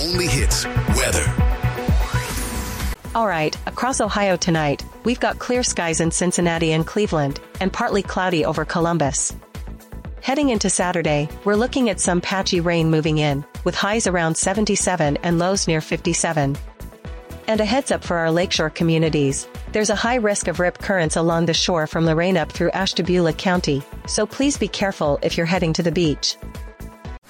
only hits weather. All right, across Ohio tonight, we've got clear skies in Cincinnati and Cleveland, and partly cloudy over Columbus. Heading into Saturday, we're looking at some patchy rain moving in, with highs around 77 and lows near 57. And a heads up for our lakeshore communities, there's a high risk of rip currents along the shore from Lorain up through Ashtabula County, so please be careful if you're heading to the beach.